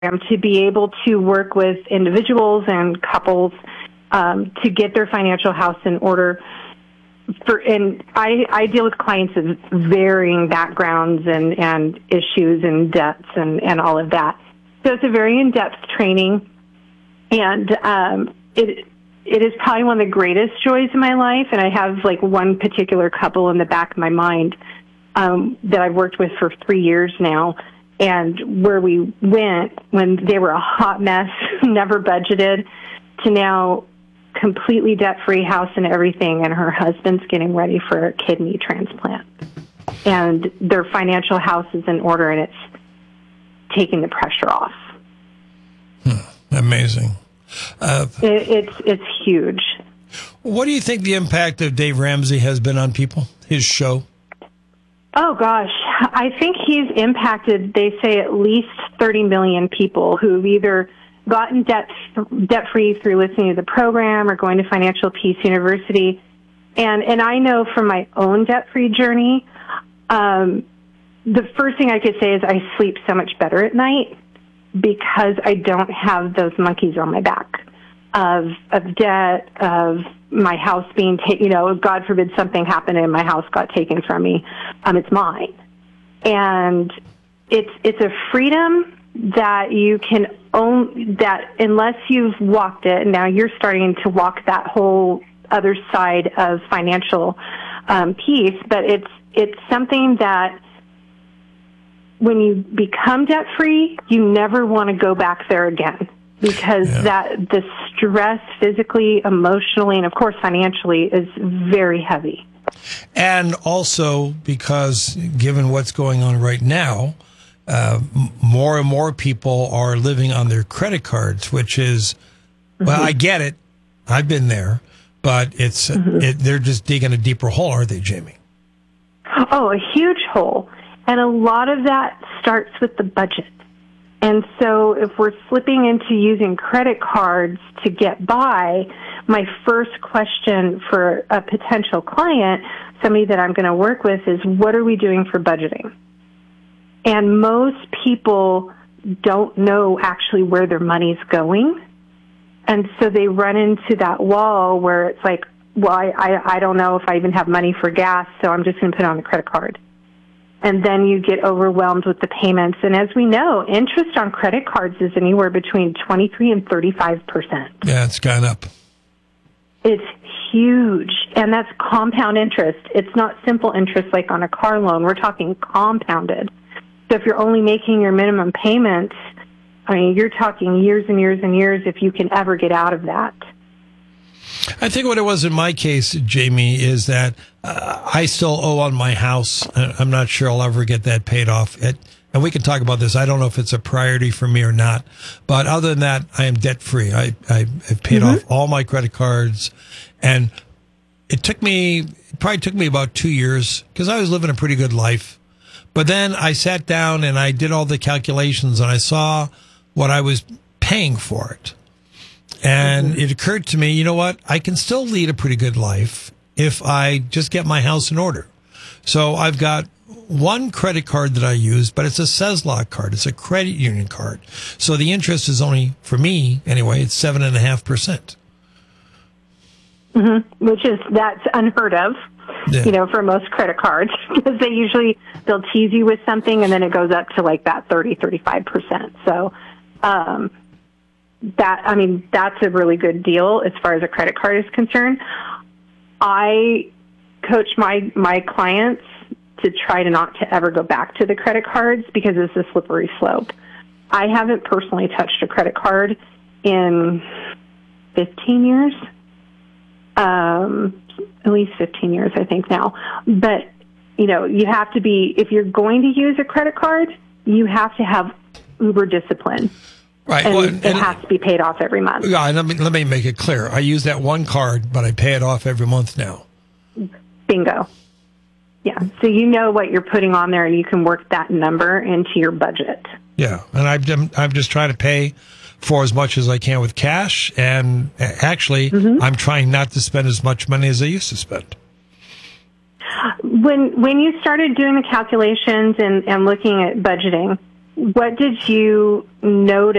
to be able to work with individuals and couples to get their financial house in order. And I deal with clients of varying backgrounds and issues and debts and all of that. So it's a very in-depth training, and it is probably one of the greatest joys in my life. And I have like one particular couple in the back of my mind that I've worked with for 3 years now, and where we went when they were a hot mess, never budgeted, to now completely debt-free house and everything, and her husband's getting ready for a kidney transplant. And their financial house is in order, and it's taking the pressure off. Amazing. It's huge. What do you think the impact of Dave Ramsey has been on people, his show? Oh, gosh. I think he's impacted, they say, at least 30 million people who've either gotten debt-free through listening to the program or going to Financial Peace University. And I know from my own debt-free journey, the first thing I could say is I sleep so much better at night because I don't have those monkeys on my back of debt, of my house being taken, God forbid something happened and my house got taken from me. It's mine. And it's a freedom that you can own, that unless you've walked it, and now you're starting to walk that whole other side of financial piece, but it's something that when you become debt-free, you never want to go back there again, because the stress physically, emotionally, and of course financially is very heavy. And also because given what's going on right now, more and more people are living on their credit cards, which is, well, I get it. I've been there, but they're just digging a deeper hole, aren't they, Jamie? Oh, a huge hole. And a lot of that starts with the budget. And so if we're slipping into using credit cards to get by, my first question for a potential client, somebody that I'm going to work with, is what are we doing for budgeting? And most people don't know actually where their money's going. And so they run into that wall where it's like, well, I don't know if I even have money for gas, so I'm just going to put it on the credit card. And then you get overwhelmed with the payments. And as we know, interest on credit cards is anywhere between 23 and 35%. Yeah, it's gone up. It's huge. And that's compound interest. It's not simple interest like on a car loan. We're talking compounded. So if you're only making your minimum payments, I mean, you're talking years and years and years if you can ever get out of that. I think what it was in my case, Jamie, is that I still owe on my house. I'm not sure I'll ever get that paid off. And we can talk about this. I don't know if it's a priority for me or not. But other than that, I am debt-free. I've paid off all my credit cards. And it probably took me about 2 years because I was living a pretty good life. But then I sat down and I did all the calculations and I saw what I was paying for it. And it occurred to me, you know what? I can still lead a pretty good life if I just get my house in order. So I've got one credit card that I use, but it's a Ceslock card. It's a credit union card. So the interest is only, for me anyway, it's 7.5%. That's unheard of, for most credit cards, because they'll tease you with something and then it goes up to like that 30-35%. So, that's a really good deal as far as a credit card is concerned. I coach my clients to try not to ever go back to the credit cards because it's a slippery slope. I haven't personally touched a credit card in 15 years, at least 15 years, I think now. But, you have to be, if you're going to use a credit card, you have to have uber discipline. Right. And it has to be paid off every month. Yeah, and let me make it clear. I use that one card, but I pay it off every month now. Bingo. Yeah. So you know what you're putting on there, and you can work that number into your budget. Yeah. And I'm just trying to pay for as much as I can with cash. And actually, I'm trying not to spend as much money as I used to spend. When you started doing the calculations and looking at budgeting, what did you notice